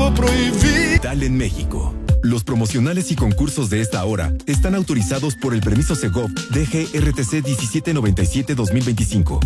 vuelvo prohibir. Dale en México. Los promocionales y concursos de esta hora están autorizados por el permiso Segov DGRTC 1797-2025.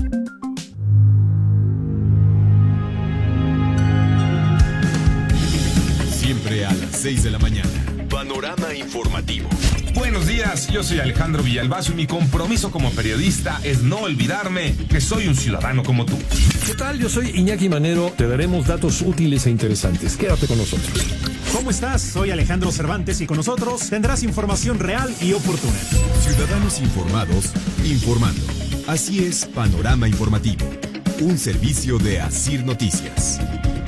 Siempre a las 6 de la mañana. Panorama informativo. Buenos días, yo soy Alejandro Villalbazo y mi compromiso como periodista es no olvidarme que soy un ciudadano como tú. ¿Qué tal? Yo soy Iñaki Manero. Te daremos datos útiles e interesantes. Quédate con nosotros. ¿Cómo estás? Soy Alejandro Cervantes y con nosotros tendrás información real y oportuna. Ciudadanos informados, informando. Así es Panorama Informativo, un servicio de Asir Noticias.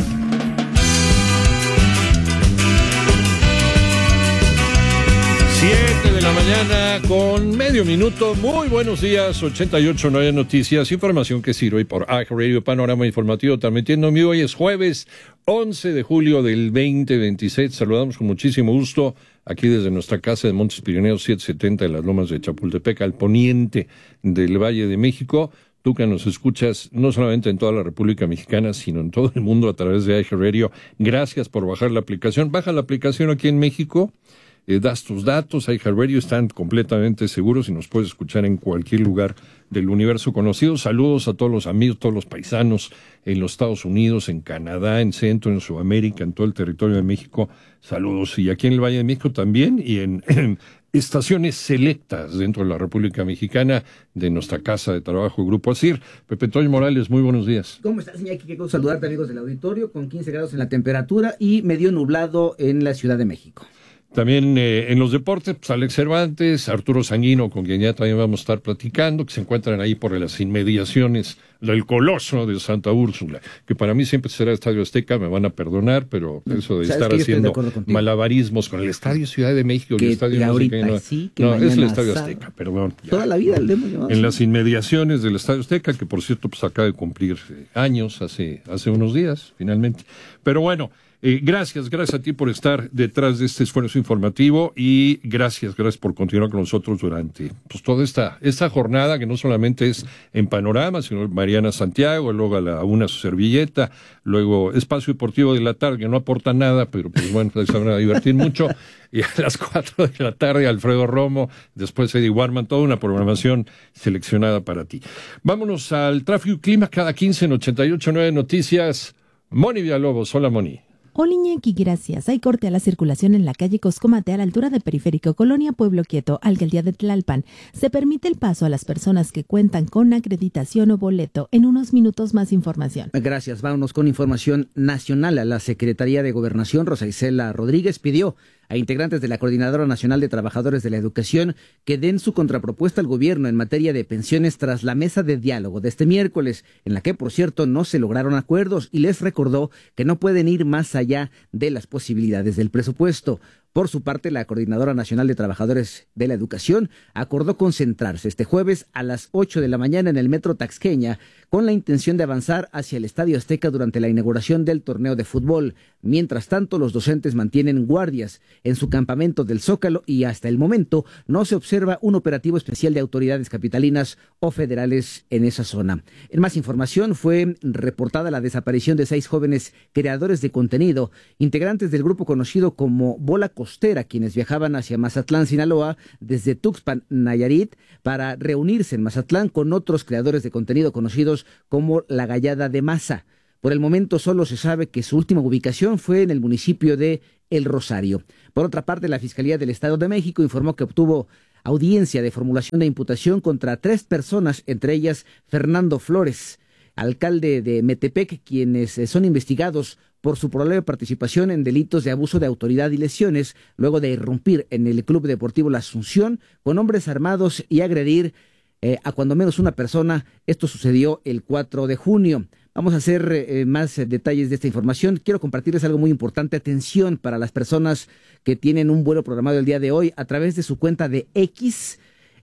7 de la mañana con medio minuto. Muy buenos días, 88.9 Noticias, información que sirve por iHeartRadio, Panorama Informativo, transmitiendo en vivo. Hoy es jueves 11 de julio del 2026. Saludamos con muchísimo gusto aquí desde nuestra casa de Montes Pirineos 770 de las Lomas de Chapultepec, al poniente del Valle de México. Tú que nos escuchas no solamente en toda la República Mexicana, sino en todo el mundo a través de iHeartRadio. Gracias por bajar la aplicación. Baja la aplicación aquí en México. Das tus datos, iHeartRadio, están completamente seguros y nos puedes escuchar en cualquier lugar del universo conocido. Saludos a todos los amigos, todos los paisanos en los Estados Unidos, en Canadá, en Centro, en Sudamérica, en todo el territorio de México. Saludos. Y aquí en el Valle de México también, y en estaciones selectas dentro de la República Mexicana de nuestra casa de trabajo, Grupo Asir. Pepe Toño Morales, muy buenos días. ¿Cómo estás, Iñaki? Qué gusto saludarte, amigos del auditorio, con 15 grados en la temperatura y medio nublado en la Ciudad de México. También en los deportes, pues Alex Cervantes, Arturo Sanguino, con quien ya también vamos a estar platicando, que se encuentran ahí por las inmediaciones del Coloso de Santa Úrsula, que para mí siempre será Estadio Azteca, me van a perdonar, pero eso de estar haciendo malabarismos con el Estadio Ciudad de México, el Estadio ahorita sí, que es el Estadio Azteca, perdón. Toda la vida le hemos llamado. En las inmediaciones del Estadio Azteca, que por cierto pues acaba de cumplir años, hace unos días, finalmente. Pero bueno, gracias a ti por estar detrás de este esfuerzo informativo y gracias por continuar con nosotros durante pues toda esta jornada, que no solamente es en Panorama, sino Mariana Santiago, luego a la una su servilleta, luego Espacio Deportivo de la tarde, que no aporta nada, pero pues bueno, se van a divertir mucho, y a las 4 de la tarde Alfredo Romo, después Eddie Warman, toda una programación seleccionada para ti. Vámonos al tráfico y clima cada 15 en 88.9 Noticias. Moni Villalobos, hola Moni. Hola Iñaki, gracias. Hay corte a la circulación en la calle Coscomate a la altura de Periférico, Colonia Pueblo Quieto, Alcaldía de Tlalpan. Se permite el paso a las personas que cuentan con acreditación o boleto. En unos minutos más información. Gracias. Vámonos con información nacional. La Secretaría de Gobernación, Rosa Isela Rodríguez, pidió a integrantes de la Coordinadora Nacional de Trabajadores de la Educación que den su contrapropuesta al gobierno en materia de pensiones tras la mesa de diálogo de este miércoles, en la que, por cierto, no se lograron acuerdos, y les recordó que no pueden ir más allá de las posibilidades del presupuesto. Por su parte, la Coordinadora Nacional de Trabajadores de la Educación acordó concentrarse este jueves a las 8 de la mañana en el Metro Taxqueña con la intención de avanzar hacia el Estadio Azteca durante la inauguración del torneo de fútbol. Mientras tanto, los docentes mantienen guardias en su campamento del Zócalo y hasta el momento no se observa un operativo especial de autoridades capitalinas o federales en esa zona. En más información, fue reportada la desaparición de 6 jóvenes creadores de contenido, integrantes del grupo conocido como Bola Costera, quienes viajaban hacia Mazatlán, Sinaloa, desde Tuxpan, Nayarit, para reunirse en Mazatlán con otros creadores de contenido conocidos como La Gallada de Maza. Por el momento solo se sabe que su última ubicación fue en el municipio de El Rosario. Por otra parte, la Fiscalía del Estado de México informó que obtuvo audiencia de formulación de imputación contra 3 personas, entre ellas Fernando Flores, alcalde de Metepec, quienes son investigados por su probable participación en delitos de abuso de autoridad y lesiones, luego de irrumpir en el Club Deportivo La Asunción con hombres armados y agredir a cuando menos una persona. Esto sucedió el 4 de junio. Vamos a hacer más detalles de esta información. Quiero compartirles algo muy importante. Atención para las personas que tienen un vuelo programado el día de hoy a través de su cuenta de X.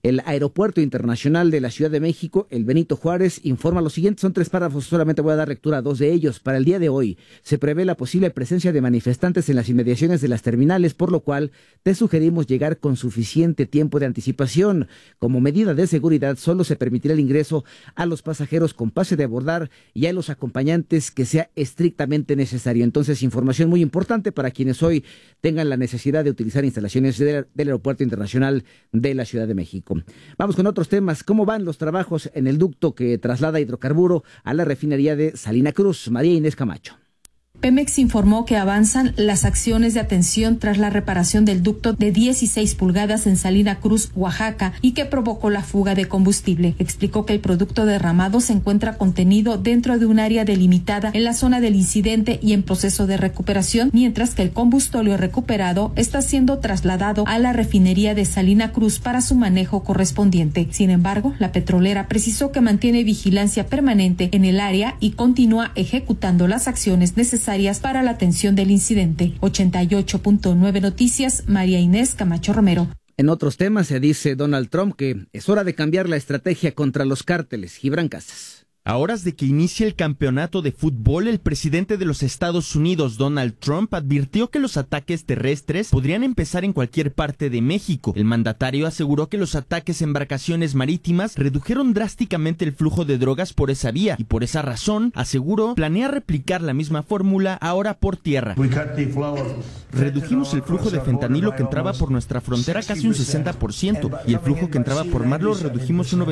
El Aeropuerto Internacional de la Ciudad de México, el Benito Juárez, informa lo siguiente, son 3 párrafos, solamente voy a dar lectura a 2 de ellos. Para el día de hoy se prevé la posible presencia de manifestantes en las inmediaciones de las terminales, por lo cual te sugerimos llegar con suficiente tiempo de anticipación. Como medida de seguridad, solo se permitirá el ingreso a los pasajeros con pase de abordar y a los acompañantes que sea estrictamente necesario. Entonces, información muy importante para quienes hoy tengan la necesidad de utilizar instalaciones del Aeropuerto Internacional de la Ciudad de México. Vamos con otros temas. ¿Cómo van los trabajos en el ducto que traslada hidrocarburo a la refinería de Salina Cruz? María Inés Camacho. Pemex informó que avanzan las acciones de atención tras la reparación del ducto de 16 pulgadas en Salina Cruz, Oaxaca, y que provocó la fuga de combustible. Explicó que el producto derramado se encuentra contenido dentro de un área delimitada en la zona del incidente y en proceso de recuperación, mientras que el combustóleo recuperado está siendo trasladado a la refinería de Salina Cruz para su manejo correspondiente. Sin embargo, la petrolera precisó que mantiene vigilancia permanente en el área y continúa ejecutando las acciones necesarias para la atención del incidente. 88.9 Noticias, María Inés Camacho Romero. En otros temas se dice Donald Trump que es hora de cambiar la estrategia contra los cárteles. Gibran Casas. A horas de que inicie el campeonato de fútbol, el presidente de los Estados Unidos, Donald Trump, advirtió que los ataques terrestres podrían empezar en cualquier parte de México. El mandatario aseguró que los ataques en embarcaciones marítimas redujeron drásticamente el flujo de drogas por esa vía y por esa razón, aseguró, planea replicar la misma fórmula ahora por tierra. Redujimos el flujo de fentanilo que entraba por nuestra frontera casi un 60% y el flujo que entraba por mar lo redujimos un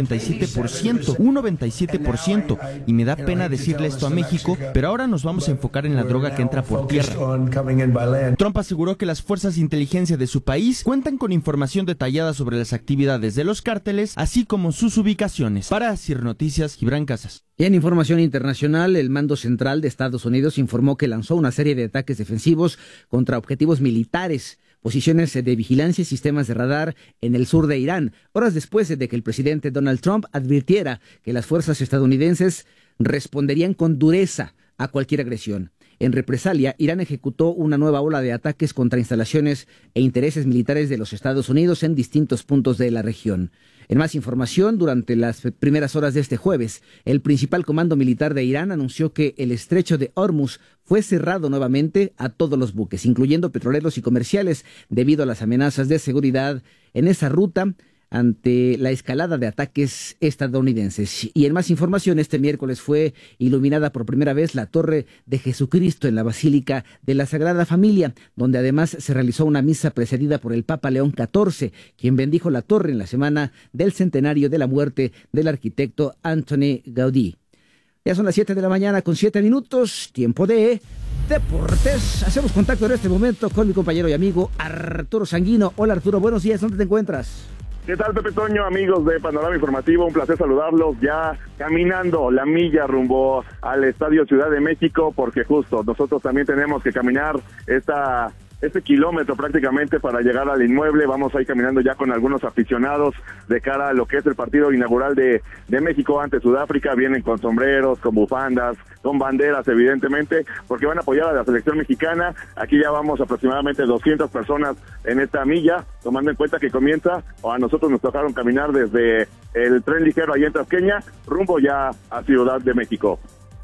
97%. Y me da pena decirle esto a México, pero ahora nos vamos a enfocar en la droga que entra por tierra. Trump aseguró que las fuerzas de inteligencia de su país cuentan con información detallada sobre las actividades de los cárteles, así como sus ubicaciones. Para CIR Noticias, Gibran Casas. Y en información internacional, el Mando Central de Estados Unidos informó que lanzó una serie de ataques defensivos contra objetivos militares, posiciones de vigilancia y sistemas de radar en el sur de Irán, horas después de que el presidente Donald Trump advirtiera que las fuerzas estadounidenses responderían con dureza a cualquier agresión. En represalia, Irán ejecutó una nueva ola de ataques contra instalaciones e intereses militares de los Estados Unidos en distintos puntos de la región. En más información, durante las primeras horas de este jueves, el principal comando militar de Irán anunció que el estrecho de Hormuz fue cerrado nuevamente a todos los buques, incluyendo petroleros y comerciales, debido a las amenazas de seguridad en esa ruta ante la escalada de ataques estadounidenses. Y en más información, este miércoles fue iluminada por primera vez la Torre de Jesucristo en la Basílica de la Sagrada Familia, donde además se realizó una misa precedida por el Papa León XIV, quien bendijo la torre en la semana del centenario de la muerte del arquitecto Antoni Gaudí. Ya son las 7 de la mañana con 7 minutos, tiempo de deportes. Hacemos contacto en este momento con mi compañero y amigo Arturo Sanguino. Hola Arturo, buenos días, ¿dónde te encuentras? ¿Qué tal, Pepe Toño, amigos de Panorama Informativo? Un placer saludarlos, ya caminando la milla rumbo al Estadio Ciudad de México, porque justo nosotros también tenemos que caminar este kilómetro prácticamente para llegar al inmueble. Vamos a ir caminando ya con algunos aficionados de cara a lo que es el partido inaugural de México ante Sudáfrica. Vienen con sombreros, con bufandas, con banderas, evidentemente, porque van a apoyar a la selección mexicana. Aquí ya vamos aproximadamente 200 personas en esta milla, tomando en cuenta que comienza, o a nosotros nos tocaron caminar desde el tren ligero allá en Tasqueña, rumbo ya a Ciudad de México.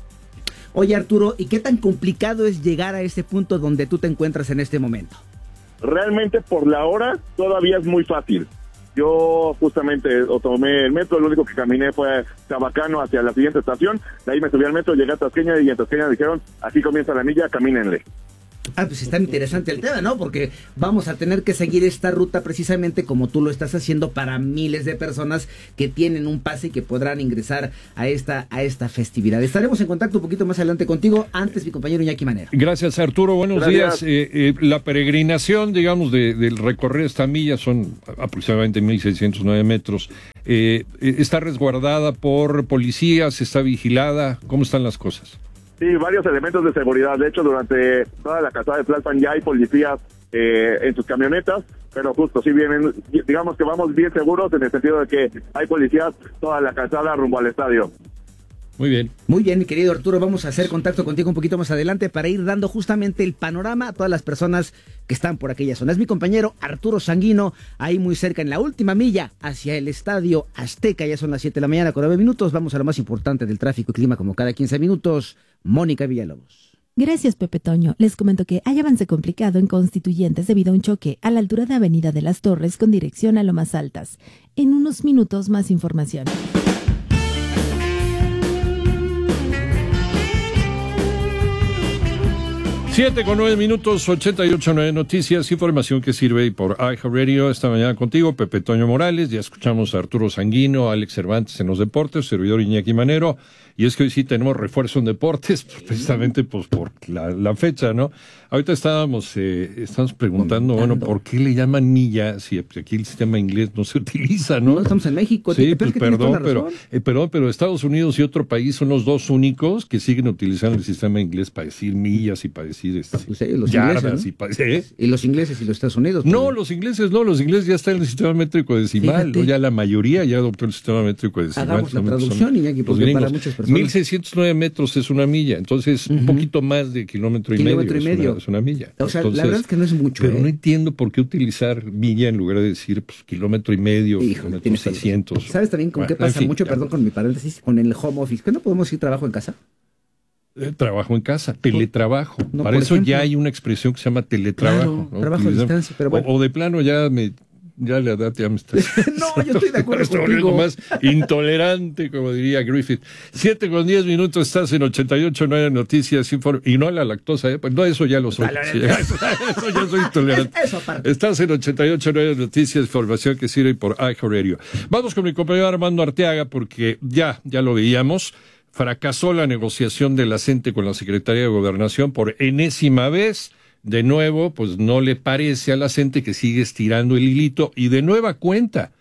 Oye Arturo, ¿y qué tan complicado es llegar a este punto donde tú te encuentras en este momento? Realmente por la hora todavía es muy fácil. Yo justamente tomé el metro, lo único que caminé fue Chabacano hacia la siguiente estación, de ahí me subí al metro, llegué a Tasqueña y en Tasqueña dijeron, aquí comienza la milla, camínenle. Pues está interesante el tema, ¿no? Porque vamos a tener que seguir esta ruta precisamente como tú lo estás haciendo para miles de personas que tienen un pase y que podrán ingresar a esta festividad. Estaremos en contacto un poquito más adelante contigo. Antes, mi compañero Iñaki Manero. Gracias, Arturo. Buenos días. La peregrinación, digamos, del recorrer esta milla son aproximadamente 1.609 metros. ¿Está resguardada por policías? ¿Está vigilada? ¿Cómo están las cosas? Sí, varios elementos de seguridad. De hecho, durante toda la calzada de Tlalpan ya hay policías en sus camionetas, pero justo sí vienen, digamos que vamos bien seguros en el sentido de que hay policías toda la calzada rumbo al estadio. Muy bien. Muy bien, mi querido Arturo, vamos a hacer contacto contigo un poquito más adelante para ir dando justamente el panorama a todas las personas que están por aquella zona. Es mi compañero Arturo Sanguino, ahí muy cerca en la última milla hacia el Estadio Azteca. Ya son las 7 de la mañana con 9 minutos. Vamos a lo más importante del tráfico y clima como cada 15 minutos. Mónica Villalobos. Gracias, Pepe Toño. Les comento que hay avance complicado en Constituyentes debido a un choque a la altura de Avenida de las Torres con dirección a Lomas Altas. En unos minutos más información. 7:09 minutos, 88.9 Noticias, información que sirve y por iHeartRadio. Esta mañana contigo, Pepe Toño Morales. Ya escuchamos a Arturo Sanguino, a Alex Cervantes en los deportes, servidor Iñaki Manero. Y es que hoy sí tenemos refuerzo en deportes, precisamente pues por la fecha, ¿no? Ahorita estamos preguntando, bueno, ¿por qué le llaman milla si aquí el sistema inglés no se utiliza, no? No, estamos en México. Sí, pues perdón, pero Estados Unidos y otro país son los dos únicos que siguen utilizando el sistema inglés para decir millas y para decir los yardas ingleses, ¿no? Y los ingleses y los Estados Unidos. No, los ingleses ya están en el sistema métrico decimal, ¿no? Ya la mayoría ya adoptó el sistema métrico decimal. Hagamos la traducción, Iñaki, porque para muchas personas 1,609 metros es una milla, entonces un poquito más de kilómetro y medio es una milla. O sea, entonces, la verdad es que no es mucho. Pero no entiendo por qué utilizar milla en lugar de decir kilómetro y medio, kilómetro 600. ¿Sabes también con qué pasa mucho? Perdón con mi paréntesis, con el home office. ¿Que no podemos ir trabajo en casa? Trabajo en casa, teletrabajo. No, para eso ejemplo, ya hay una expresión que se llama teletrabajo. Claro, ¿no? Trabajo a distancia, pero bueno. O de plano ya la edad ya me está... No, yo estoy de acuerdo contigo. Algo más intolerante, como diría Griffith. 7:10 minutos, estás en 88.9 Noticias y no la lactosa, pues no, eso ya lo soy. Eso ya soy intolerante. Eso aparte. Estás en 88.9 Noticias, información que sirve por iHeartRadio. Vamos con mi compañero Armando Arteaga, porque ya lo veíamos. Fracasó la negociación de la CENTE con la Secretaría de Gobernación por enésima vez. De nuevo, pues no le parece a la CENTE que sigue estirando el hilito y de nueva cuenta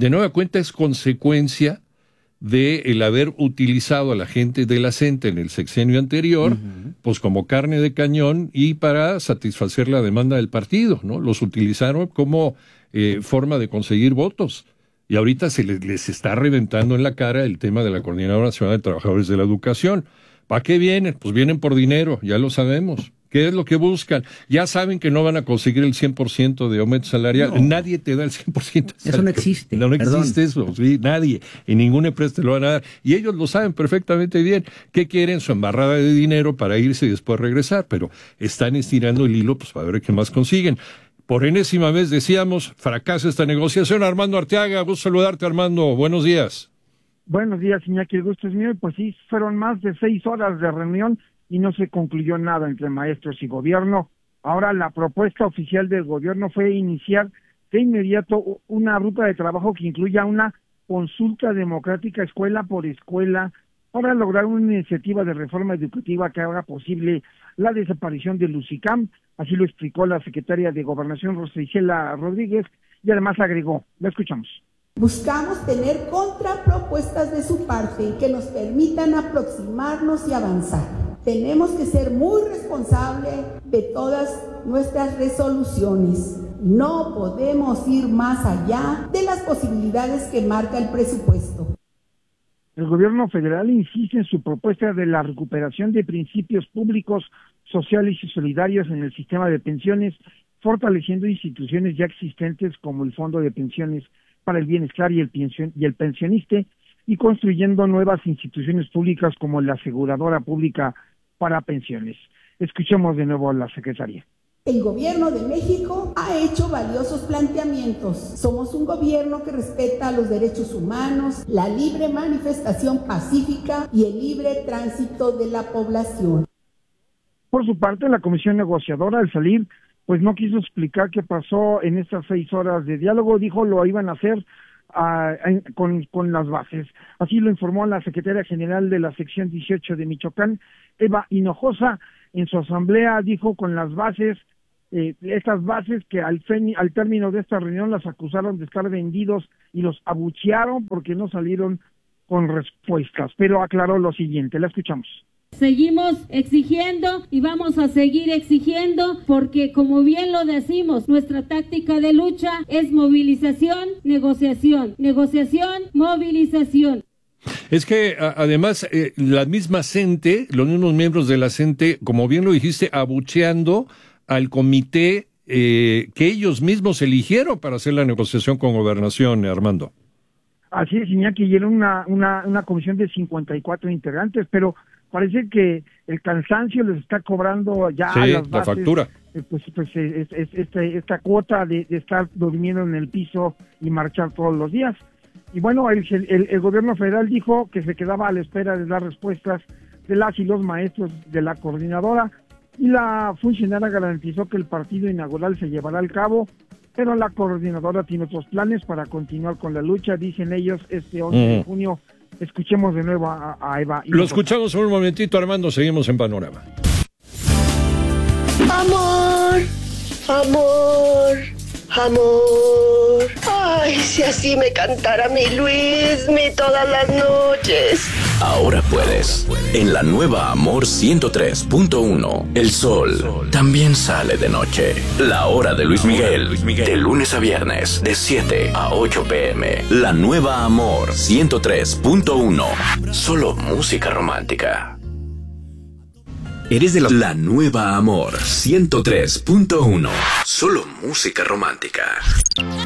es consecuencia de el haber utilizado a la gente de la CENTE en el sexenio anterior, pues como carne de cañón y para satisfacer la demanda del partido, ¿no? Los utilizaron como forma de conseguir votos. Y ahorita se les está reventando en la cara el tema de la Coordinadora Nacional de Trabajadores de la Educación. ¿Para qué vienen? Pues vienen por dinero, ya lo sabemos. ¿Qué es lo que buscan? Ya saben que no van a conseguir el 100% de aumento salarial. No. Nadie te da el 100%. Eso no existe. No existe eso, sí, nadie. En ninguna empresa te lo van a dar. Y ellos lo saben perfectamente bien. ¿Qué quieren? Su embarrada de dinero para irse y después regresar. Pero están estirando el hilo pues para ver qué más consiguen. Por enésima vez decíamos, fracasa esta negociación. Armando Arteaga, gusto saludarte, Armando. Buenos días. Buenos días, Iñaki, el gusto es mío. Pues sí, fueron más de 6 horas de reunión y no se concluyó nada entre maestros y gobierno. Ahora la propuesta oficial del gobierno fue iniciar de inmediato una ruta de trabajo que incluya una consulta democrática escuela por escuela para lograr una iniciativa de reforma educativa que haga posible la desaparición del UCICAM. Así lo explicó la secretaria de Gobernación, Rosa Isela Rodríguez, y además agregó, la escuchamos. Buscamos tener contrapropuestas de su parte que nos permitan aproximarnos y avanzar. Tenemos que ser muy responsables de todas nuestras resoluciones. No podemos ir más allá de las posibilidades que marca el presupuesto. El gobierno federal insiste en su propuesta de la recuperación de principios públicos, sociales y solidarios en el sistema de pensiones, fortaleciendo instituciones ya existentes como el Fondo de Pensiones para el Bienestar y el Pensionista, y construyendo nuevas instituciones públicas como la Aseguradora Pública para Pensiones. Escuchemos de nuevo a la secretaria. El gobierno de México ha hecho valiosos planteamientos. Somos un gobierno que respeta los derechos humanos, la libre manifestación pacífica y el libre tránsito de la población. Por su parte, la comisión negociadora, al salir, pues no quiso explicar qué pasó en estas 6 horas de diálogo. Dijo lo iban a hacer con las bases. Así lo informó la secretaria general de la sección 18 de Michoacán, Eva Hinojosa. En su asamblea dijo con las bases, estas bases que al término de esta reunión las acusaron de estar vendidos y los abuchearon porque no salieron con respuestas, pero aclaró lo siguiente, la escuchamos. Seguimos exigiendo y vamos a seguir exigiendo porque, como bien lo decimos, nuestra táctica de lucha es movilización, negociación, movilización. Es que además la misma CENTE, los mismos miembros de la CENTE, como bien lo dijiste, abucheando al comité que ellos mismos eligieron para hacer la negociación con Gobernación, Armando. Así es, Iñaki, y era una comisión de 54 integrantes, pero parece que el cansancio les está cobrando ya a las bases, la factura. Esta cuota de estar durmiendo en el piso y marchar todos los días. Y bueno, el gobierno federal dijo que se quedaba a la espera de las respuestas de las y los maestros de la coordinadora, y la funcionaria garantizó que el partido inaugural se llevará al cabo, pero la coordinadora tiene otros planes para continuar con la lucha, dicen ellos, este 11 de junio. Escuchemos de nuevo a Eva. Lo escuchamos un momentito, Armando, seguimos en Panorama. Amor, amor, amor. Ay, si así me cantara mi Luismi todas las noches. Ahora puedes. En la nueva Amor 103.1, el sol también sale de noche. La hora de Luis Miguel, de lunes a viernes, de 7 a 8 p.m. La nueva Amor 103.1, solo música romántica. Eres de la nueva Amor 103.1, solo música romántica.